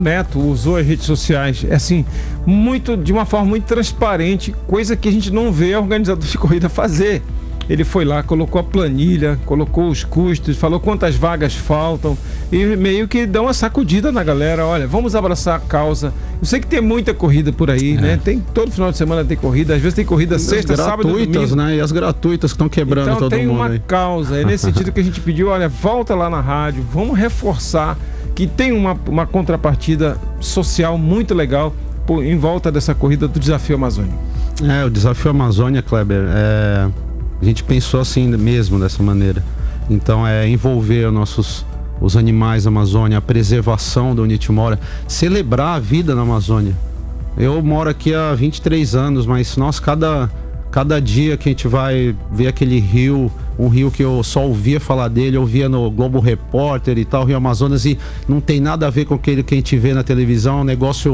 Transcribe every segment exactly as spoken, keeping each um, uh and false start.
Neto usou as redes sociais, é assim, muito, de uma forma muito transparente, coisa que a gente não vê organizador de corrida fazer. Ele foi lá, colocou a planilha, colocou os custos, falou quantas vagas faltam e meio que dá uma sacudida na galera. Olha, vamos abraçar a causa. Eu sei que tem muita corrida por aí, é. né? Tem, todo final de semana tem corrida, às vezes tem corrida as sexta, sábado e domingo. Né? E as gratuitas que estão quebrando então, todo mundo. Então tem uma aí. causa, é nesse sentido que a gente pediu, olha, volta lá na rádio, vamos reforçar que tem uma, uma contrapartida social muito legal por, em volta dessa corrida do Desafio Amazônia. É, o Desafio Amazônia, Kleber, é... a gente pensou assim mesmo, dessa maneira. Então é envolver nossos, os animais da Amazônia, a preservação de onde a gente mora, celebrar a vida na Amazônia. Eu moro aqui há vinte e três anos, mas nossa, cada, cada dia que a gente vai ver aquele rio, um rio que eu só ouvia falar dele, eu via no Globo Repórter e tal, Rio Amazonas, e não tem nada a ver com aquele que a gente vê na televisão, é um negócio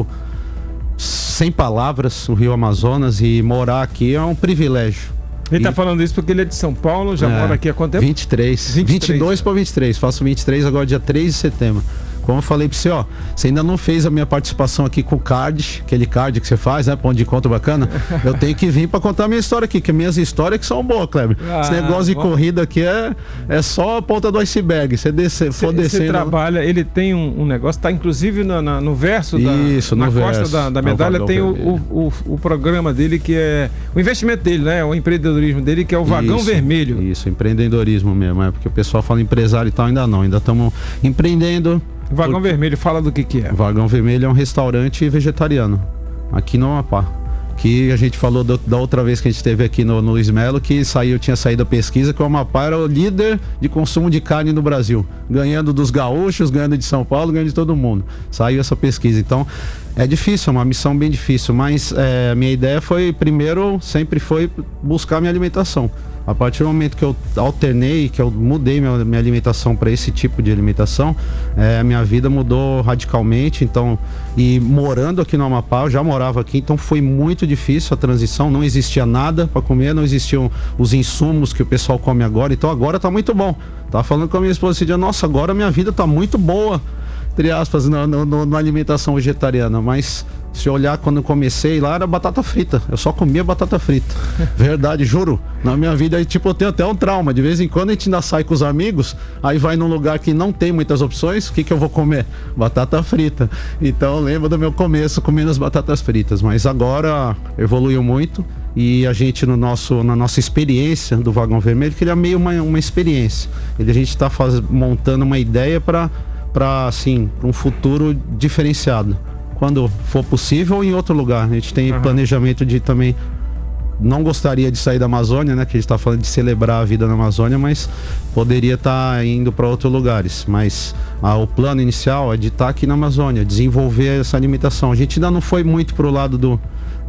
sem palavras, o Rio Amazonas, e morar aqui é um privilégio. Ele tá falando isso porque ele é de São Paulo, já é, mora aqui há quanto tempo? vinte e três. vinte e dois para vinte e três. Faço vinte e três agora dia três de setembro. Como eu falei pra você, ó, você ainda não fez a minha participação aqui com o card, aquele card que você faz, né? Ponto de conta bacana. Eu tenho que vir pra contar a minha história aqui, que minhas histórias que são boas, Kleber. Ah, esse negócio de bom. corrida aqui é, é só a ponta do iceberg. Você descer, for descendo. Você trabalha, ele tem um, um negócio, tá inclusive na, na, no verso da, Isso, na no costa verso, da, da medalha, tem o, o, o, o programa dele que é o investimento dele, né? O empreendedorismo dele, que é o Vagão isso, Vermelho. Isso, empreendedorismo mesmo, é porque o pessoal fala empresário e tal, ainda não, ainda estamos empreendendo. Vagão Por... Vermelho, fala do que que é. Vagão Vermelho é um restaurante vegetariano aqui no Amapá, que a gente falou do, da outra vez que a gente esteve aqui no, no Luiz Melo, que saiu, tinha saído a pesquisa que o Amapá era o líder de consumo de carne no Brasil, ganhando dos gaúchos, ganhando de São Paulo, ganhando de todo mundo. Saiu essa pesquisa, então é difícil, é uma missão bem difícil, mas é, a minha ideia foi, primeiro, sempre foi buscar minha alimentação. A partir do momento que eu alternei, que eu mudei minha, minha alimentação para esse tipo de alimentação, é, a minha vida mudou radicalmente. Então, e morando aqui no Amapá, eu já morava aqui, então foi muito difícil a transição. Não existia nada para comer, não existiam os insumos que o pessoal come agora. Então agora tá muito bom. Tava falando com a minha esposa esse dia, nossa, agora minha vida tá muito boa, entre aspas, na, na, na alimentação vegetariana, mas se olhar quando eu comecei lá era batata frita, eu só comia batata frita, verdade, juro, na minha vida, tipo, eu tenho até um trauma, de vez em quando a gente ainda sai com os amigos, aí vai num lugar que não tem muitas opções, o que que eu vou comer? Batata frita. Então eu lembro do meu começo comendo as batatas fritas, mas agora evoluiu muito e a gente no nosso, na nossa experiência do Vagão Vermelho, que ele é meio uma, uma experiência, ele, a gente está montando uma ideia para para assim, para um futuro diferenciado. Quando for possível ou em outro lugar. A gente tem uhum. planejamento de também. Não gostaria de sair da Amazônia, né? Que a gente está falando de celebrar a vida na Amazônia, mas poderia estar tá indo para outros lugares. Mas ah, o plano inicial é de estar tá aqui na Amazônia, desenvolver essa alimentação. A gente ainda não foi muito pro lado do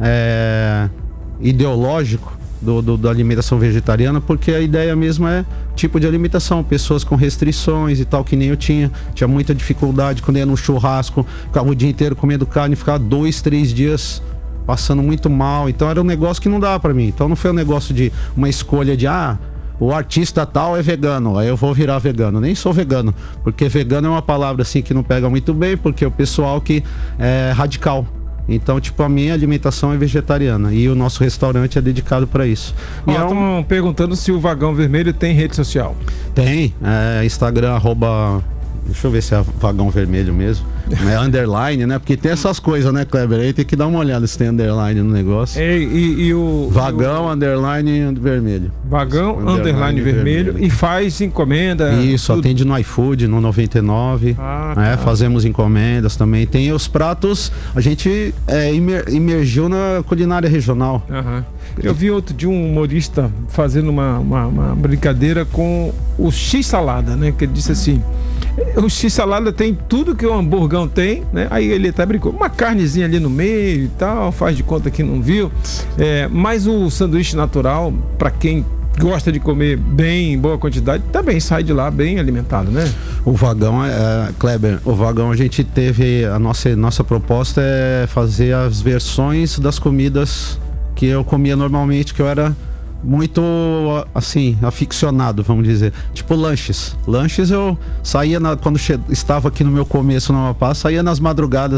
é, ideológico do, do, da alimentação vegetariana, porque a ideia mesmo é tipo de alimentação, pessoas com restrições e tal, que nem eu tinha, tinha muita dificuldade quando ia no churrasco, ficava o dia inteiro comendo carne, ficava dois, três dias passando muito mal, então era um negócio que não dá pra mim, então não foi um negócio de uma escolha de, ah, o artista tal é vegano, aí eu vou virar vegano, nem sou vegano, porque vegano é uma palavra assim que não pega muito bem, porque o pessoal que é radical. Então, tipo, a minha alimentação é vegetariana e o nosso restaurante é dedicado para isso. E estão é um... perguntando se o Vagão Vermelho tem rede social. Tem, é Instagram, arroba... Deixa eu ver se é Vagão Vermelho mesmo. É underline, né? Porque tem essas coisas, né, Kleber? Aí tem que dar uma olhada se tem underline no negócio. E, e, e o... Vagão, o... underline, vermelho. Vagão, underline, underline vermelho. vermelho. E faz encomenda. Isso, tudo. Atende no iFood, no noventa e nove. Ah, tá. É, fazemos encomendas também. Tem os pratos, a gente é, imer, imergiu na culinária regional. Uhum. Eu vi outro de um humorista fazendo uma, uma, uma brincadeira com o X-salada, né? Que ele disse assim... O X-salada tem tudo que o hamburgão tem, né? Aí ele até brincou, uma carnezinha ali no meio e tal, faz de conta que não viu. É, mas o sanduíche natural, para quem gosta de comer bem, em boa quantidade, também sai de lá bem alimentado, né? O Vagão, é, Kleber, o Vagão a gente teve, a nossa, nossa proposta é fazer as versões das comidas que eu comia normalmente, que eu era muito, assim, aficionado, vamos dizer. Tipo lanches. Lanches eu saía, na, quando che- estava aqui no meu começo no Amapá, saía nas madrugadas